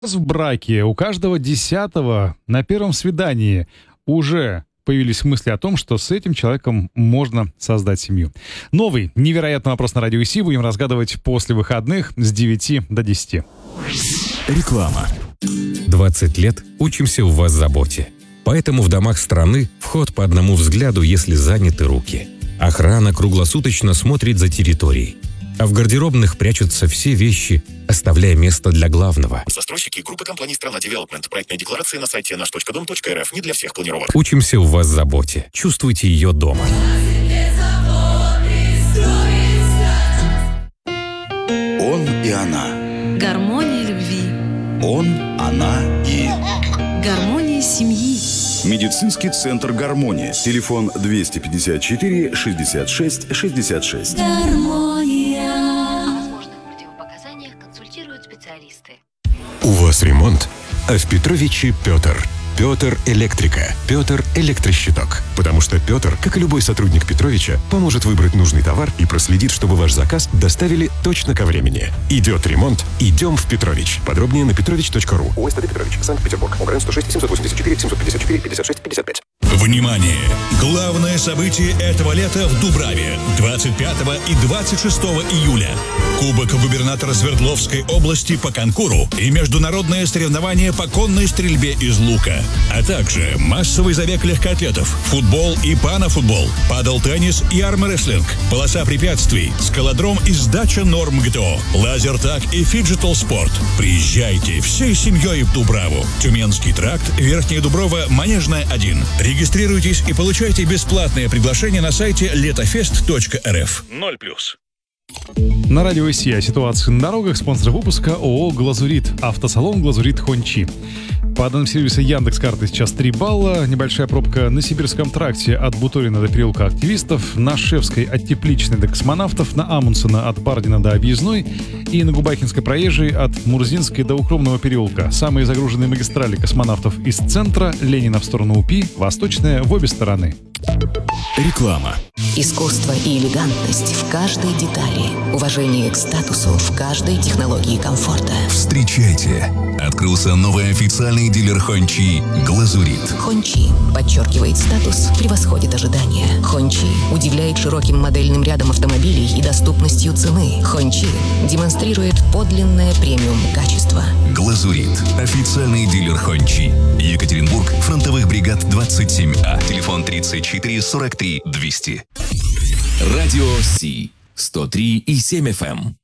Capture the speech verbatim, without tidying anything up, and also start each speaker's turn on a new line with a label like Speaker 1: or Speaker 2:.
Speaker 1: В браке у каждого десятого на первом свидании уже появились мысли о том, что с этим человеком можно создать семью. Новый невероятный вопрос на Радио ИСИ будем разгадывать после выходных с девяти до десяти.
Speaker 2: Реклама. двадцать лет учимся у вас заботе. Поэтому в домах страны вход по одному взгляду, если заняты руки. Охрана круглосуточно смотрит за территорией. А в гардеробных прячутся все вещи, оставляя место для главного.
Speaker 3: Застройщики группы компаний «Страна Девелопмент». Проектная декларация на сайте наш точка дом точка эр эф. Не для всех планировок.
Speaker 2: Учимся у вас заботе. Чувствуйте ее дома.
Speaker 4: Он и она.
Speaker 5: Гармония любви.
Speaker 4: Он, она и...
Speaker 5: Гармония семьи.
Speaker 4: Медицинский центр «Гармония». Телефон двести пятьдесят четыре шестьдесят шесть шестьдесят шесть.
Speaker 5: Гармония.
Speaker 6: О возможных противопоказаниях консультируют специалисты.
Speaker 2: У вас ремонт, а в Петровиче Петр. Петр Электрика. Петр Электрощиток. Потому что Петр, как и любой сотрудник Петровича, поможет выбрать нужный товар и проследит, чтобы ваш заказ доставили точно ко времени. Идет ремонт, идем в Петрович. Подробнее на петрович точка ру. ОСТД Петрович, Санкт-Петербург. ОГРН сто шесть семьсот восемьдесят четыре семьсот пятьдесят четыре пятьдесят шесть пятьдесят пять.
Speaker 7: Внимание! Главное событие этого лета в Дубраве. двадцать пятого и двадцать шестого июля. Кубок губернатора Свердловской области по конкуру и международное соревнование по конной стрельбе из лука. А также массовый забег легкоатлетов, футбол и панофутбол, падл-теннис и армрестлинг, полоса препятствий, скалодром и сдача норм ГТО, лазертаг и фиджитал спорт. Приезжайте всей семьей в Дубраву. Тюменский тракт, Верхняя Дуброва, Манежная один. Регистрируйтесь и получайте бесплатное приглашение на сайте летофест точка эр эф. ноль плюс.
Speaker 1: На Радио ИСИ о ситуации на дорогах. Спонсор выпуска ООО «Глазурит». Автосалон «Глазурит Хончи». По данным сервиса Яндекс.Карты сейчас три балла. Небольшая пробка на Сибирском тракте от Буторина до переулка Активистов, на Шевской от Тепличной до Космонавтов, на Амундсена от Бардина до Объездной и на Губахинской проезжей от Мурзинской до Укромного переулка. Самые загруженные магистрали Космонавтов из центра, Ленина в сторону УПИ, Восточная в обе стороны.
Speaker 2: Реклама.
Speaker 8: Искусство и элегантность в каждой детали. Уважение к статусу в каждой технологии комфорта.
Speaker 9: Встречайте! Открылся новый официальный дилер Хончи «Глазурит».
Speaker 8: Хончи подчеркивает статус, превосходит ожидания. Хончи удивляет широким модельным рядом автомобилей и доступностью цены. Хончи демонстрирует подлинное премиум-качество.
Speaker 9: «Глазурит» – официальный дилер Хончи. Екатеринбург, фронтовых бригад двадцать семь А. Телефон тридцать четыре сорок три двести.
Speaker 10: Радио Си сто три и семь эф эм.